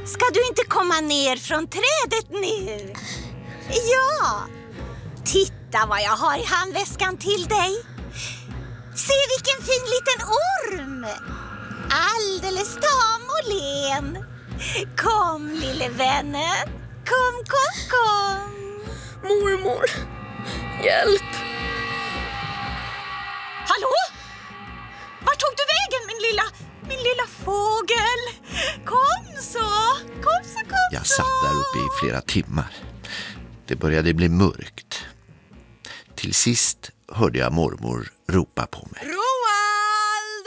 Ska du inte komma ner från trädet nu? Ja. Titta vad jag har i handväskan till dig. Se vilken fin liten orm. Alldeles tam och len. Kom, lille vännen. Kom. Mormor, hjälp. Hallå? Vart tog du vägen, min lilla fågel? Kom så. Jag satt där uppe i flera timmar. Det började bli mörkt. Till sist hörde jag mormor ropa på mig. Roald!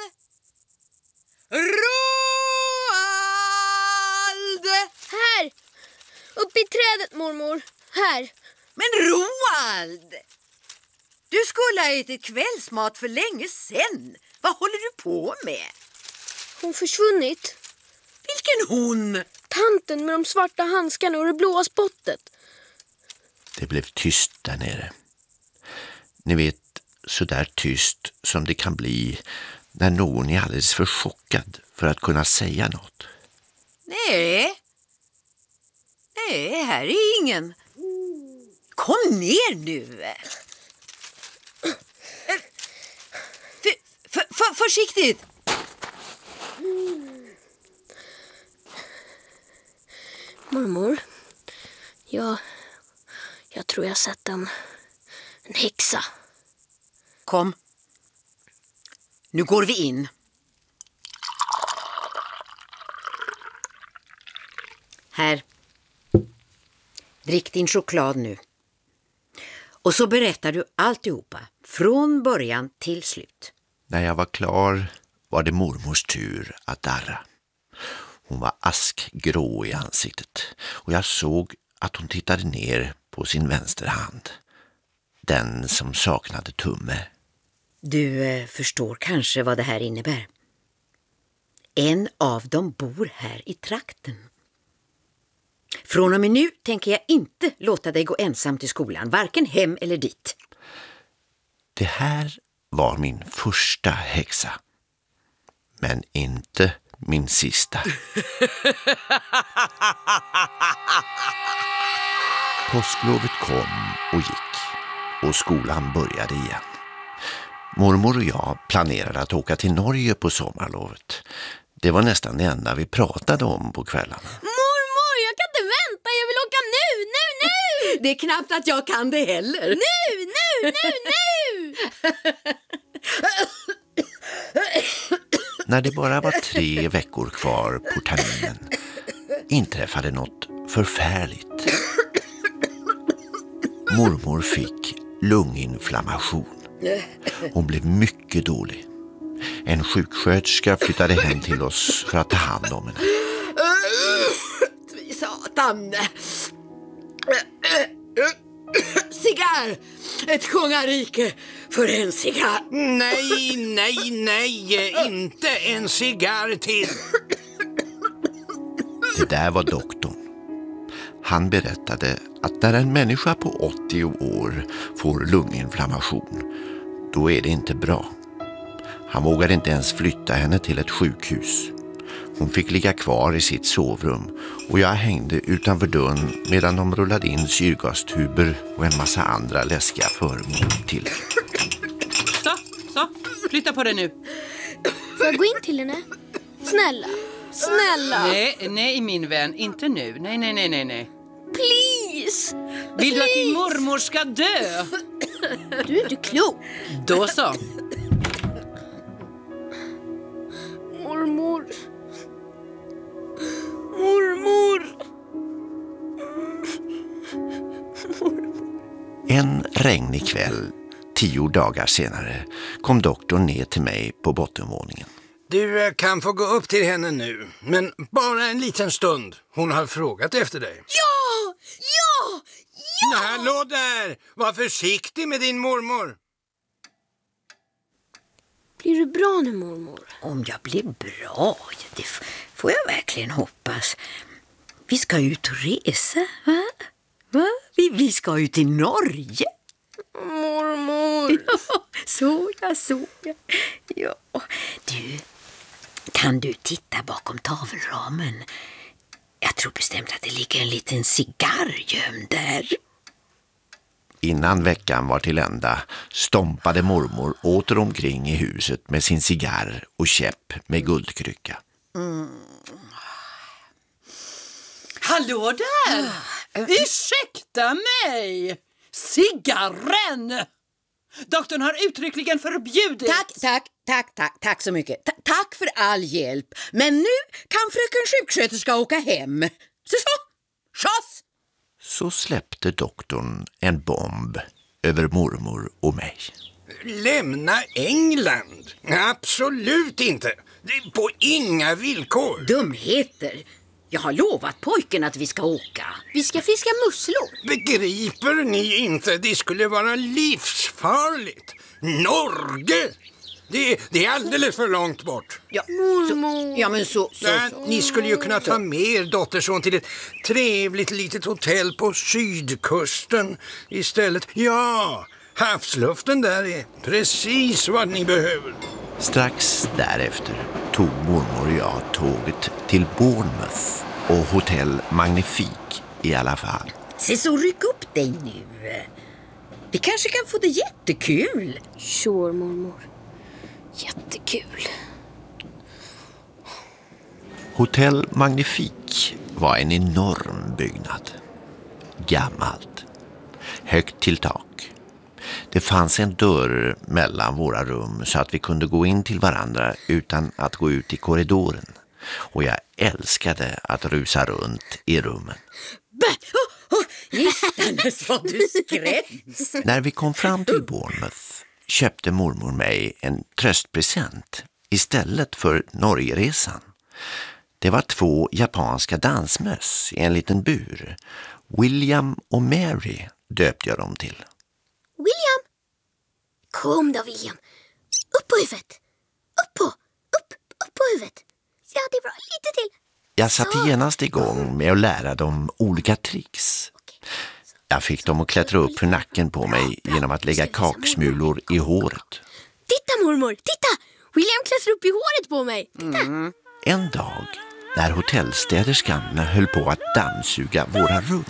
Här! Upp i trädet, mormor. Här. Men Roald! Du skulle ha ätit kvällsmat för länge sedan. Vad håller du på med? Hon försvunnit. Vilken hon? Tanten med de svarta handskarna och det blåa spottet. Det blev tyst där nere. Ni vet, så där tyst som det kan bli när någon är alldeles för chockad för att kunna säga något. Nej, här är ingen. Kom ner nu. Försiktigt. Mormor, jag tror jag sett en häxa. Kom. Nu går vi in. Här. Drick din choklad nu. Och så berättar du alltihopa, från början till slut. När jag var klar var det mormors tur att darra. Hon var askgrå i ansiktet och jag såg att hon tittade ner på sin vänsterhand. Den som saknade tumme. Du förstår kanske vad det här innebär. En av dem bor här i trakten. Från och med nu tänker jag inte låta dig gå ensam till skolan, varken hem eller dit. Det här var min första häxa. Men inte min sista. Påsklovet kom och gick och skolan började igen. Mormor och jag planerade att åka till Norge på sommarlovet. Det var nästan det enda vi pratade om på kvällarna. Mormor, jag kan inte vänta. Jag vill åka nu. Det är knappt att jag kan det heller. Nu. När det bara var 3 veckor kvar på terminen inträffade något förfärligt. Mormor fick lunginflammation. Hon blev mycket dålig. En sjuksköterska flyttade hem till oss för att ta hand om henne. Satan! Cigarr! Ett kungarike för en cigarr. Nej, inte en cigarr till. Det där var doktorn. Han berättade att när en människa på 80 år får lunginflammation, då är det inte bra. Han vågade inte ens flytta henne till ett sjukhus. Hon fick ligga kvar i sitt sovrum och jag hängde utanför dörren medan de rullade in syrgastuber och en massa andra läskiga föremål till. Så, flytta på dig nu. Får jag gå in till henne? Snälla. Nej min vän, inte nu. Nej. Please. Vill du att din mormor ska dö? Du är inte klok. Då så. Mormor. En regnig kväll, 10 dagar senare, kom doktorn ner till mig på bottenvåningen. Du kan få gå upp till henne nu, men bara en liten stund. Hon har frågat efter dig. Ja! Hallå där! Var försiktig med din mormor. Blir du bra nu, mormor? Om jag blir bra, det får jag verkligen hoppas. Vi ska ut och resa, va? Vi ska ut till Norge. Mormor. Så ja. Ja. Du, kan du titta bakom tavelramen? Jag tror bestämt att det ligger en liten cigarr gömd där. Innan veckan var till ända stompade mormor åter omkring i huset med sin cigarr och käpp med guldkrycka. Hallå där! Ursäkta mig! Cigarren! Doktorn har uttryckligen förbjudit... Tack så mycket. Tack för all hjälp. Men nu kan fröken sjuksköterska åka hem. Så, skjuts! Så släppte doktorn en bomb över mormor och mig. Lämna England? Absolut inte. Det är på inga villkor. Dumheter. Jag har lovat pojken att vi ska åka. Vi ska fiska musslor. Begriper ni inte? Det skulle vara livsfarligt. Norge! Det är alldeles för långt bort. Ni skulle ju kunna ta med er dotterson till ett trevligt litet hotell på sydkusten istället. Ja, havsluften där är precis vad ni behöver. Strax därefter tog mormor och jag tåget till Bournemouth och hotell Magnifique i alla fall. Så ryck upp dig nu. Vi kanske kan få det jättekul. Sure, mormor. Jättekul. Hotell Magnifique var en enorm byggnad. Gammalt. Högt till tak. Det fanns en dörr mellan våra rum så att vi kunde gå in till varandra utan att gå ut i korridoren. Och jag älskade att rusa runt i rummen. Gistandes vad du skräms. När vi kom fram till Bournemouth köpte mormor mig en tröstpresent istället för Norgeresan. Det var 2 japanska dansmöss i en liten bur. William och Mary döpte jag dem till. William! Kom då, William. Upp på huvudet. Upp på huvudet. Ja, det är bra. Lite till. Jag satte genast igång med att lära dem olika tricks. Jag fick dem att klättra upp för nacken på mig genom att lägga kaksmulor i håret. Titta, mormor, titta! William klättrar upp i håret på mig. Titta. En dag, när hotellstäderskan höll på att dammsuga våra rum.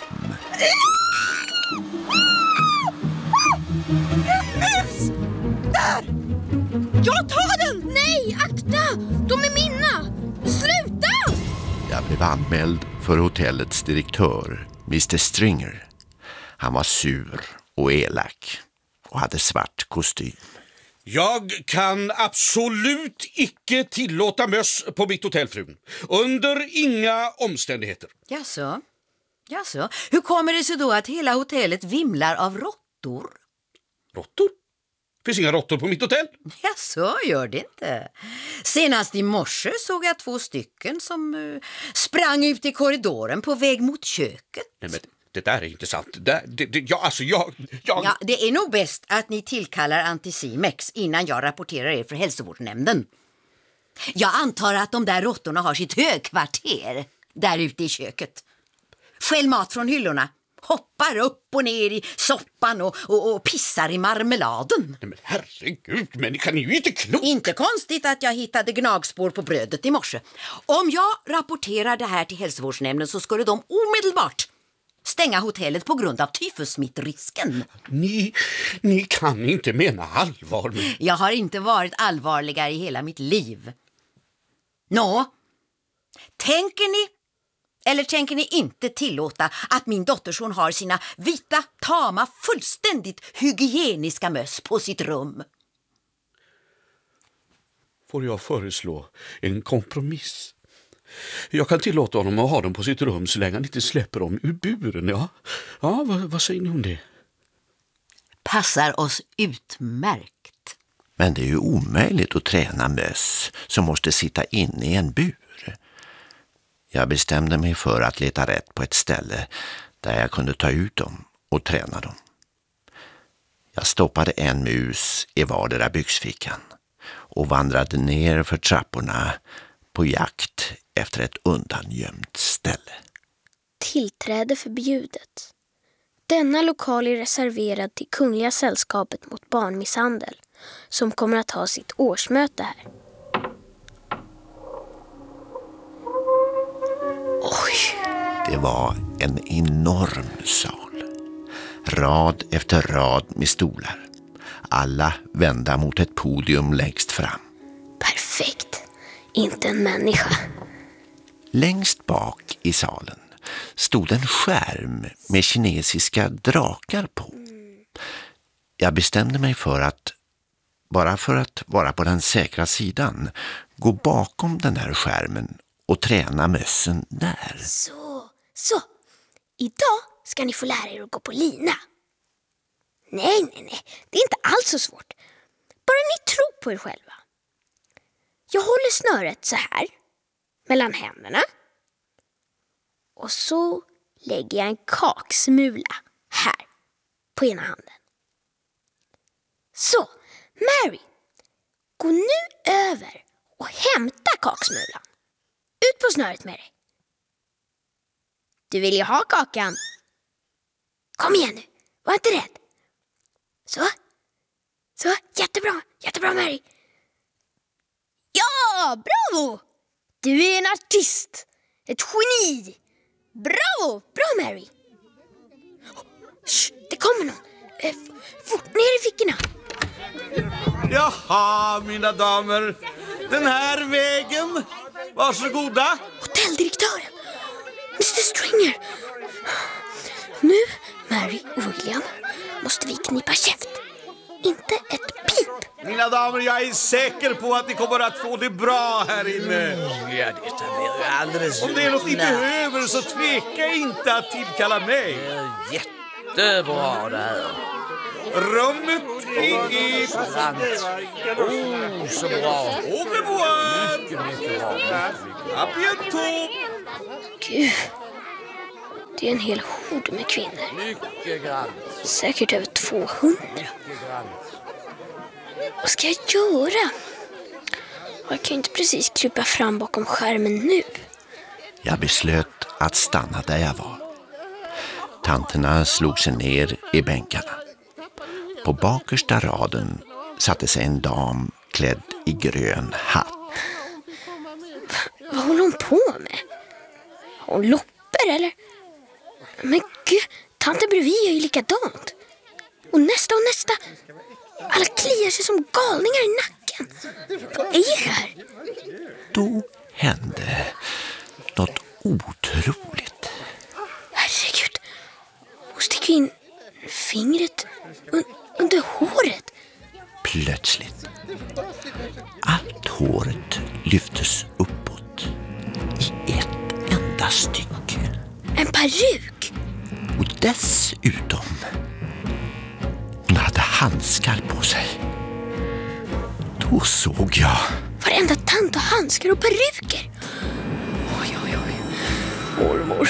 Där! Jag tar den! Nej, akta! De är mina! Sluta! Jag blev anmäld för hotellets direktör, Mr. Stringer. Han var sur och elak och hade svart kostym. Jag kan absolut icke tillåta möss på mitt hotellfrun. Under inga omständigheter. Jaså? Hur kommer det sig då att hela hotellet vimlar av råttor? Råttor? Finns inga råttor på mitt hotell? Jaså, gör det inte. Senast i morse såg jag 2 stycken som sprang ut i korridoren på väg mot köket. Nej, men det där är inte sant. Jag... Ja, det är nog bäst att ni tillkallar Anticimex innan jag rapporterar er för hälsovårdsnämnden. Jag antar att de där råttorna har sitt högkvarter där ute i köket. Skäll mat från hyllorna. Hoppar upp och ner i soppan och pissar i marmeladen. Nej, men herregud, människan är ju inte klok. Inte konstigt att jag hittade gnagspår på brödet i morse. Om jag rapporterar det här till hälsovårdsnämnden så skulle de omedelbart stänga hotellet på grund av tyfussmittrisken. Ni kan inte mena allvar med... Jag har inte varit allvarligare i hela mitt liv. Tänker ni eller tänker ni inte tillåta att min dotterson har sina vita, tama, fullständigt hygieniska möss på sitt rum? Får jag föreslå en kompromiss? Jag kan tillåta honom att ha dem på sitt rum så länge han inte släpper dem ur buren, ja. Ja, vad säger ni om det? Passar oss utmärkt. Men det är ju omöjligt att träna möss som måste sitta inne i en bur. Jag bestämde mig för att leta rätt på ett ställe där jag kunde ta ut dem och träna dem. Jag stoppade en mus i vardera byxfickan och vandrade ner för trapporna på jakt efter ett undangömt ställe. Tillträde förbjudet. Denna lokal är reserverad till Kungliga sällskapet mot barnmisshandel som kommer att ha sitt årsmöte här. Oj, Det var en enorm sal. Rad efter rad med stolar. Alla vända mot ett podium längst fram. Perfekt. Inte en människa. Längst bak i salen stod en skärm med kinesiska drakar på. Jag bestämde mig för att, bara för att vara på den säkra sidan, gå bakom den här skärmen och träna mössen där. Så. Idag ska ni få lära er att gå på lina. Nej. Det är inte alls så svårt. Bara ni tror på er själva. Jag håller snöret så här mellan händerna. Och så lägger jag en kaksmula här på ena handen. Så, Mary, gå nu över och hämta kaksmulan. Ut på snöret med dig. Du vill ju ha kakan. Kom igen nu, var inte rädd. Så, jättebra Mary. Ja, bravo! Du är en artist, ett geni. Bravo, bra Mary. Shh, det kommer någon. Fort ner i fickorna. Jaha, mina damer. Den här vägen. Varsågoda. Hotelldirektören. Mr. Stringer. Nu, Mary och William, måste vi knipa käft. Inte ett pip. Mina damer, jag är säker på att ni kommer att få det bra här inne. Ja, detta blir alldeles... Om det är något ni behöver så tveka inte att tillkalla mig. Jättebra det här. Rummet är ert. Så bra. Au revoir. Mycket bra. À bientôt. Gud, det är en hel hord med kvinnor. Mycket grant. Säkert över 200. Vad ska jag göra? Jag kan inte precis krypa fram bakom skärmen nu. Jag beslöt att stanna där jag var. Tanterna slog sig ner i bänkarna. På bakersta raden satte sig en dam klädd i grön hatt. Vad håller hon på med? Har hon loppor eller? Men gud, tanten bredvid är ju likadant. Och nästa. Alla kliar sig som galningar i nacken. Vad är det här? Då hände något otroligt. Herregud, hon sticker in fingret under håret. Plötsligt. Allt håret lyftes uppåt i ett enda stycke. En peruk. Och dessutom, hon hade handskar på sig. Då såg jag. Varenda tant har handskar och peruker. Oj. Mormor.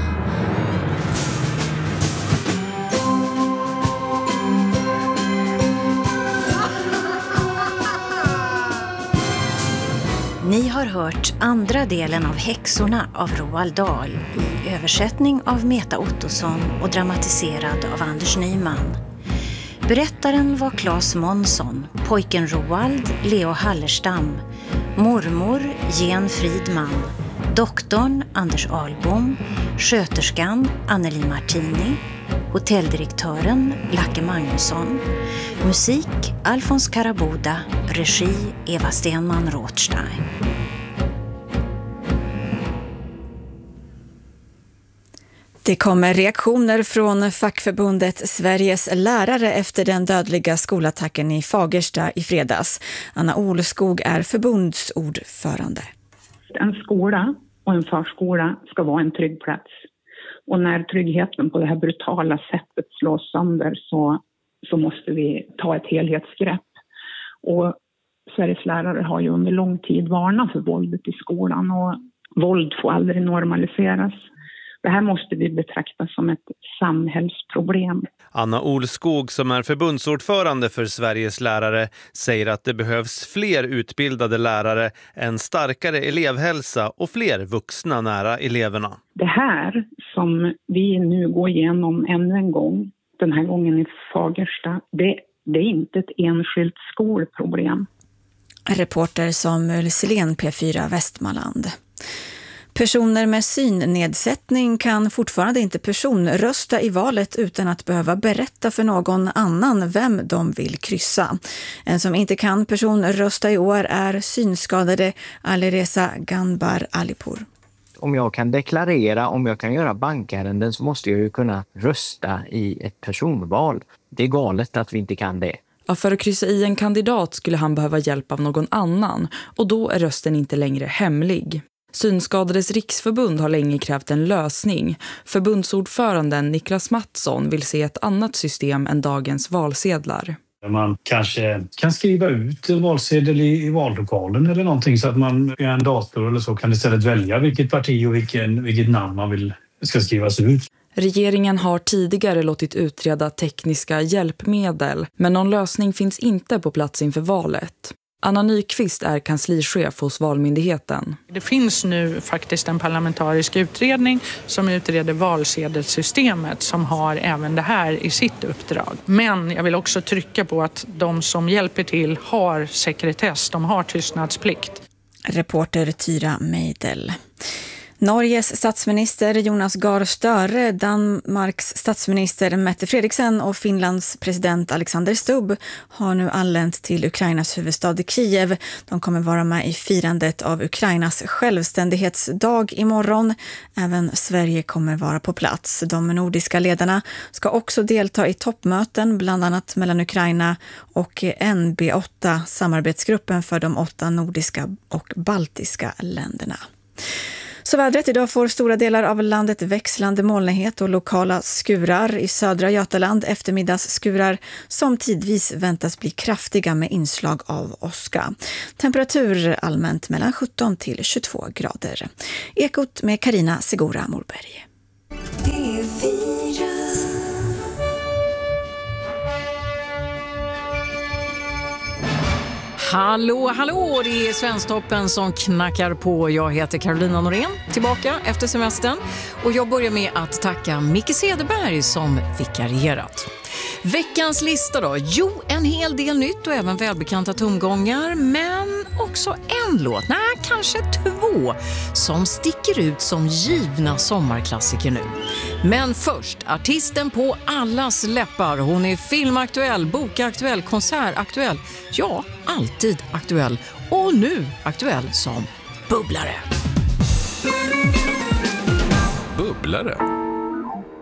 Ni har hört andra delen av Häxorna av Roald Dahl i översättning av Meta Ottosson och dramatiserad av Anders Nyman. Berättaren var Claes Månsson, pojken Roald, Leo Hallerstam, mormor Jen Fridman, doktorn Anders Ahlbom, sköterskan Anneli Martini, hotelldirektören Lacke Magnusson, musik Alfons Karaboda, regi Eva Stenman Rothstein. Det kommer reaktioner från fackförbundet Sveriges lärare efter den dödliga skolattacken i Fagersta i fredags. Anna Olskog är förbundsordförande. En skola och en förskola ska vara en trygg plats. Och när tryggheten på det här brutala sättet slås sönder så måste vi ta ett helhetsgrepp. Och Sveriges lärare har ju under lång tid varnat för våldet i skolan och våld får aldrig normaliseras. Det här måste vi betrakta som ett samhällsproblem. Anna Olskog, som är förbundsordförande för Sveriges lärare, säger att det behövs fler utbildade lärare, en starkare elevhälsa och fler vuxna nära eleverna. Det här som vi nu går igenom ännu en gång, den här gången i Fagersta, det är inte ett enskilt skolproblem. Reporter Samuel Selén, P4 Västmanland. Personer med synnedsättning kan fortfarande inte personrösta i valet utan att behöva berätta för någon annan vem de vill kryssa. En som inte kan personrösta i år är synskadade Alireza Ganbar Alipur. Om jag kan deklarera, om jag kan göra bankärenden så måste jag ju kunna rösta i ett personval. Det är galet att vi inte kan det. Ja, för att kryssa i en kandidat skulle han behöva hjälp av någon annan och då är rösten inte längre hemlig. Synskadades riksförbund har länge krävt en lösning. Förbundsordföranden Niklas Mattsson vill se ett annat system än dagens valsedlar. Man kanske kan skriva ut en valsedel i vallokalen eller någonting så att man via en dator eller så kan istället välja vilket parti och vilket namn man vill ska skrivas ut. Regeringen har tidigare låtit utreda tekniska hjälpmedel, men någon lösning finns inte på plats inför valet. Anna Nyqvist är kanslichef hos Valmyndigheten. Det finns nu faktiskt en parlamentarisk utredning som utreder valsedelssystemet som har även det här i sitt uppdrag. Men jag vill också trycka på att de som hjälper till har sekretess, de har tystnadsplikt. Reporter Tyra Meidel. Norges statsminister Jonas Gahr Støre, Danmarks statsminister Mette Frederiksen och Finlands president Alexander Stubb har nu anlänt till Ukrainas huvudstad Kiev. De kommer vara med i firandet av Ukrainas självständighetsdag imorgon. Även Sverige kommer vara på plats. De nordiska ledarna ska också delta i toppmöten, bland annat mellan Ukraina och NB8, samarbetsgruppen för de 8 nordiska och baltiska länderna. Så vädret: idag får stora delar av landet växlande molnighet och lokala skurar. I södra Götaland eftermiddagsskurar som tidvis väntas bli kraftiga med inslag av åska. Temperatur allmänt mellan 17 till 22 grader. Ekot med Carina Segura Morberg. Hallå, hallå, det är Svensktoppen som knackar på. Jag heter Carolina Norén, tillbaka efter semestern. Och jag börjar med att tacka Micke Cederberg som vikarierat. Veckans lista då? Jo, en hel del nytt och även välbekanta tomgångar. Men också en låt, kanske 2, som sticker ut som givna sommarklassiker nu. Men först, artisten på allas läppar. Hon är filmaktuell, bokaktuell, konsertaktuell. Ja, alltid aktuell. Och nu aktuell som bubblare. Bubblare?